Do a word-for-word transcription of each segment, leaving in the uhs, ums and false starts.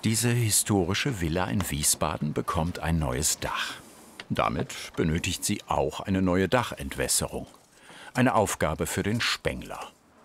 Diese historische Villa in Wiesbaden bekommt ein neues Dach. Damit benötigt sie auch eine neue Dachentwässerung. Eine Aufgabe für den Spengler.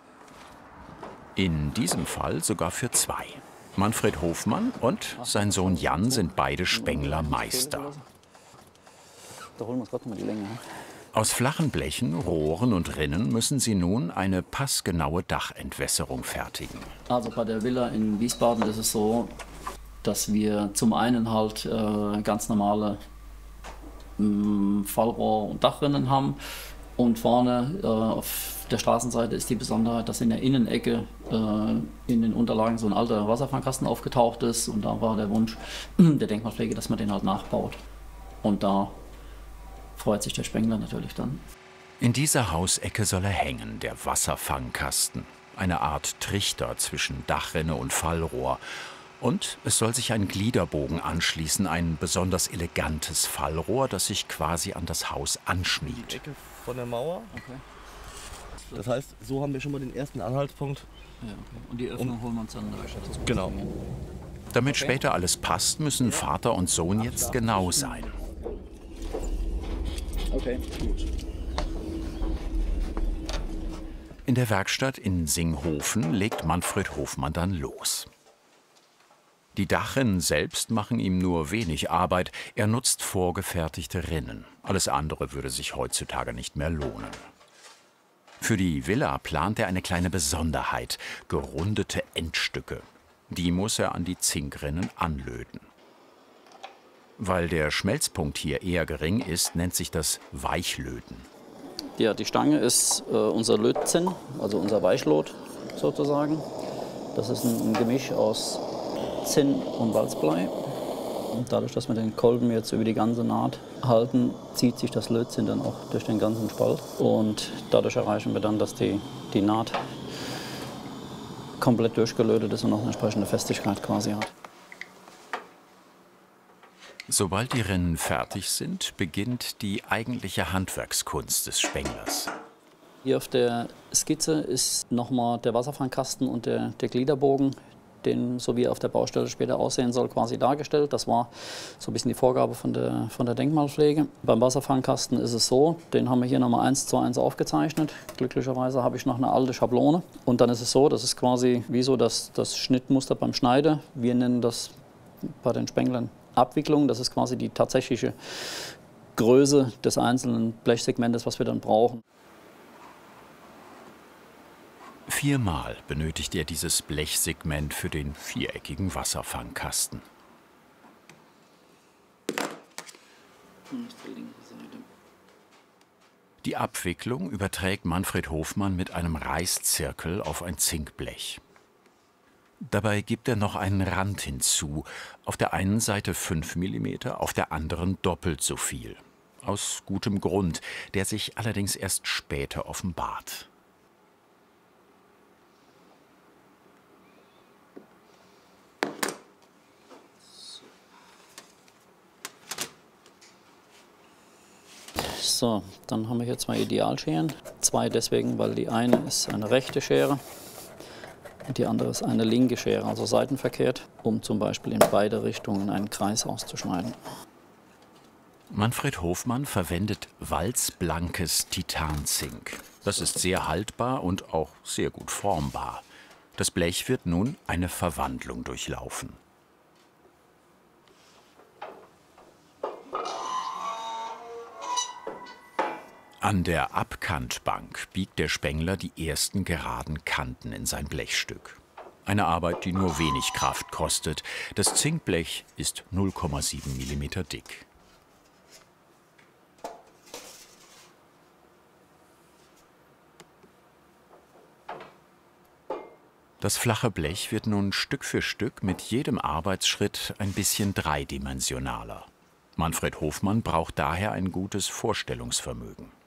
In diesem Fall sogar für zwei. Manfred Hofmann und sein Sohn Jan sind beide Spenglermeister. Da holen wir uns gerade mal die Länge. Aus flachen Blechen, Rohren und Rinnen müssen sie nun eine passgenaue Dachentwässerung fertigen. Also bei der Villa in Wiesbaden ist es so, dass wir zum einen halt äh, ganz normale mh, Fallrohr- und Dachrinnen haben. Und vorne äh, auf der Straßenseite ist die Besonderheit, dass in der Innenecke äh, in den Unterlagen so ein alter Wasserfangkasten aufgetaucht ist. Und da war der Wunsch der Denkmalpflege, dass man den halt nachbaut. Und da freut sich der Spengler natürlich dann. In dieser Hausecke soll er hängen, der Wasserfangkasten. Eine Art Trichter zwischen Dachrinne und Fallrohr. Und es soll sich ein Gliederbogen anschließen, ein besonders elegantes Fallrohr, das sich quasi an das Haus anschmiegt. Die Ecke von der Mauer. Okay. Das heißt, so haben wir schon mal den ersten Anhaltspunkt. Ja, okay. Und die Öffnung um, holen wir uns dann da. Genau. Damit Okay. später alles passt, müssen Vater und Sohn jetzt genau sein. Okay, gut. In der Werkstatt in Singhofen legt Manfred Hofmann dann los. Die Dachrinnen selbst machen ihm nur wenig Arbeit. Er nutzt vorgefertigte Rinnen. Alles andere würde sich heutzutage nicht mehr lohnen. Für die Villa plant er eine kleine Besonderheit: gerundete Endstücke. Die muss er an die Zinkrinnen anlöten. Weil der Schmelzpunkt hier eher gering ist, nennt sich das Weichlöten. Ja, die Stange ist äh, unser Lötzinn, also unser Weichlot sozusagen. Das ist ein, ein Gemisch aus Zinn und Walzblei. Und dadurch, dass wir den Kolben jetzt über die ganze Naht halten, zieht sich das Lötzinn dann auch durch den ganzen Spalt. Und dadurch erreichen wir dann, dass die, die Naht komplett durchgelötet ist und auch eine entsprechende Festigkeit quasi hat. Sobald die Rinnen fertig sind, beginnt die eigentliche Handwerkskunst des Spenglers. Hier auf der Skizze ist nochmal der Wasserfangkasten und der, der Gliederbogen, den, so wie er auf der Baustelle später aussehen soll, quasi dargestellt. Das war so ein bisschen die Vorgabe von der, von der Denkmalpflege. Beim Wasserfangkasten ist es so, den haben wir hier nochmal eins zu eins aufgezeichnet. Glücklicherweise habe ich noch eine alte Schablone. Und dann ist es so, das ist quasi wie so das, das Schnittmuster beim Schneider. Wir nennen das bei den Spenglern Abwicklung. Das ist quasi die tatsächliche Größe des einzelnen Blechsegmentes, was wir dann brauchen. Viermal benötigt er dieses Blechsegment für den viereckigen Wasserfangkasten. Die Abwicklung überträgt Manfred Hofmann mit einem Reißzirkel auf ein Zinkblech. Dabei gibt er noch einen Rand hinzu, auf der einen Seite fünf Millimeter, auf der anderen doppelt so viel. Aus gutem Grund, der sich allerdings erst später offenbart. So, dann haben wir hier zwei Idealscheren. Zwei deswegen, weil die eine ist eine rechte Schere und die andere ist eine linke Schere, also seitenverkehrt, um zum Beispiel in beide Richtungen einen Kreis auszuschneiden. Manfred Hofmann verwendet walzblankes Titanzink. Das ist sehr haltbar und auch sehr gut formbar. Das Blech wird nun eine Verwandlung durchlaufen. An der Abkantbank biegt der Spengler die ersten geraden Kanten in sein Blechstück. Eine Arbeit, die nur wenig Kraft kostet. Das Zinkblech ist null Komma sieben Millimeter dick. Das flache Blech wird nun Stück für Stück mit jedem Arbeitsschritt ein bisschen dreidimensionaler. Manfred Hofmann braucht daher ein gutes Vorstellungsvermögen.